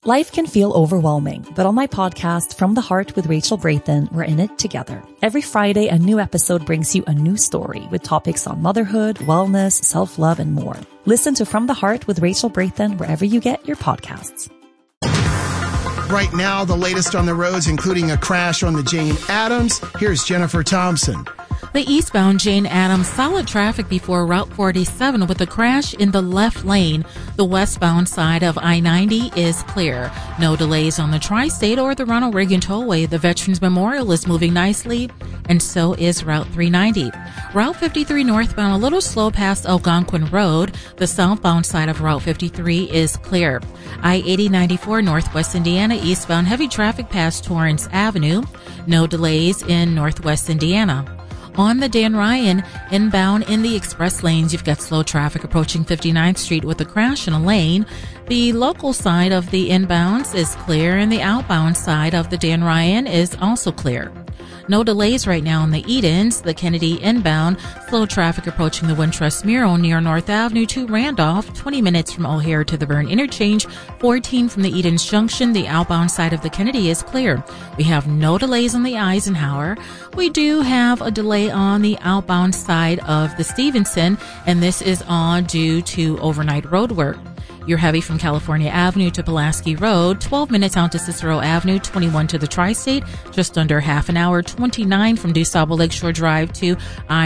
Life can feel overwhelming, but on my podcast, From the Heart with Rachel Brathen, we're in it together. Every Friday, a new episode brings you a new story with topics on motherhood, wellness, self-love, and more. Listen to From the Heart with Rachel Brathen wherever you get your podcasts. Right now, the latest on the roads, including a crash on the Jane Addams. Here's Jennifer Thompson. The eastbound Jane Addams, solid traffic before Route 47 with a crash in the left lane. The westbound side of I-90 is clear. No delays on the Tri-State or the Ronald Reagan Tollway. The Veterans Memorial is moving nicely, and so is Route 390. Route 53 northbound a little slow past Algonquin Road. The southbound side of Route 53 is clear. I-80-94 Northwest Indiana eastbound heavy traffic past Torrance Avenue. No delays in Northwest Indiana. On the Dan Ryan, inbound in the express lanes, you've got slow traffic approaching 59th Street with a crash in a lane. The local side of the inbounds is clear, and the outbound side of the Dan Ryan is also clear. No delays right now on the Edens. The Kennedy inbound, slow traffic approaching the Wintrust Mural near North Avenue to Randolph, 20 minutes from O'Hare to the Byrne Interchange, 14 from the Edens Junction. The outbound side of the Kennedy is clear. We have no delays on the Eisenhower. We do have a delay on the outbound side of the Stevenson, and this is all due to overnight road work. You're heavy from California Avenue to Pulaski Road, 12 minutes out to Cicero Avenue, 21 to the Tri-State, just under half an hour, 29 from DuSable Lakeshore Drive to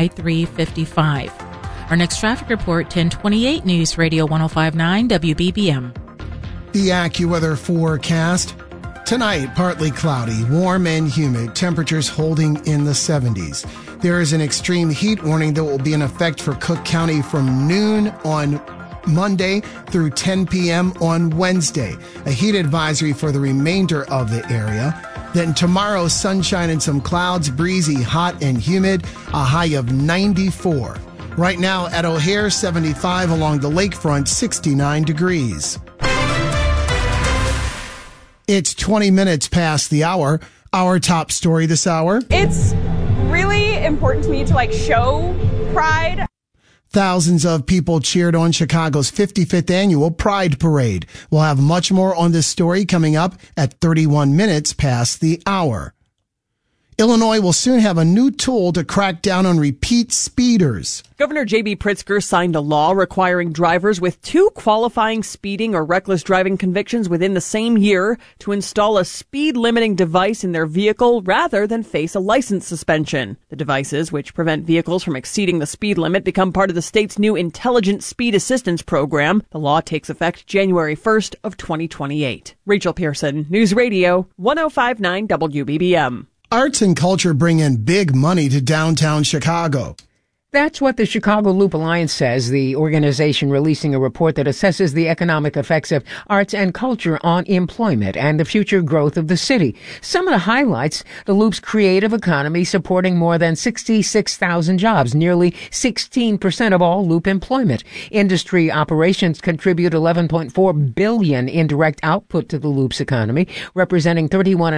I-355. Our next traffic report, 1028 News Radio 1059 WBBM. The AccuWeather forecast. Tonight, partly cloudy, warm and humid, temperatures holding in the 70s. There is an extreme heat warning that will be in effect for Cook County from noon on Monday through 10 p.m. on Wednesday. A heat advisory for the remainder of the area. Then tomorrow, sunshine and some clouds, breezy, hot and humid, a high of 94. Right now at O'Hare, 75, along the lakefront, 69 degrees. It's 20 minutes past the hour. Our top story this hour. It's really important to me to show pride. Thousands of people cheered on Chicago's 55th annual Pride Parade. We'll have much more on this story coming up at 31 minutes past the hour. Illinois will soon have a new tool to crack down on repeat speeders. Governor J.B. Pritzker signed a law requiring drivers with 2 qualifying speeding or reckless driving convictions within the same year to install a speed limiting device in their vehicle rather than face a license suspension. The devices, which prevent vehicles from exceeding the speed limit, become part of the state's new Intelligent Speed Assistance Program. The law takes effect January 1st of 2028. Rachel Pearson, News Radio 1059 WBBM. Arts and culture bring in big money to downtown Chicago. That's what the Chicago Loop Alliance says, the organization releasing a report that assesses the economic effects of arts and culture on employment and the future growth of the city. Some of the highlights, the Loop's creative economy supporting more than 66,000 jobs, nearly 16% of all Loop employment. Industry operations contribute $11.4 billion in direct output to the Loop's economy, representing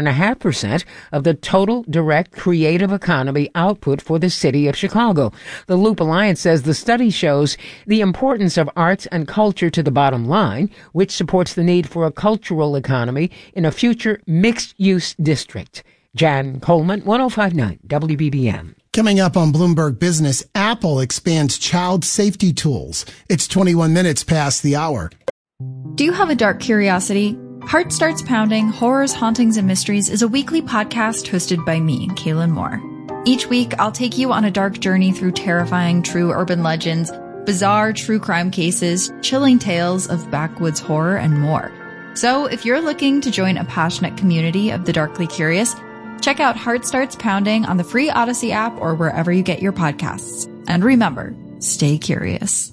31.5% of the total direct creative economy output for the city of Chicago. The Loop Alliance says the study shows the importance of arts and culture to the bottom line, which supports the need for a cultural economy in a future mixed-use district. Jan Coleman, 1059 WBBM. Coming up on Bloomberg Business, Apple expands child safety tools. It's 21 minutes past the hour. Do you have a dark curiosity? Heart Starts Pounding, Horrors, Hauntings, and Mysteries is a weekly podcast hosted by me, Kaylin Moore. Each week, I'll take you on a dark journey through terrifying true urban legends, bizarre true crime cases, chilling tales of backwoods horror, and more. So if you're looking to join a passionate community of the darkly curious, check out Heart Starts Pounding on the free Odyssey app or wherever you get your podcasts. And remember, stay curious.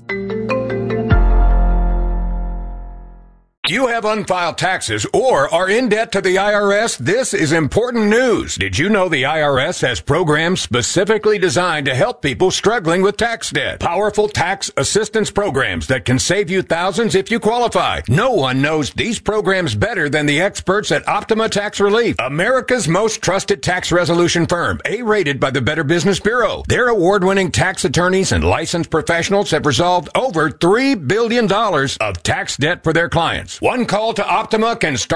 Do you have unfiled taxes or are in debt to the IRS? This is important news. Did you know the IRS has programs specifically designed to help people struggling with tax debt? Powerful tax assistance programs that can save you thousands if you qualify. No one knows these programs better than the experts at Optima Tax Relief, America's most trusted tax resolution firm, A-rated by the Better Business Bureau. Their award-winning tax attorneys and licensed professionals have resolved over $3 billion of tax debt for their clients. One call to Optima can start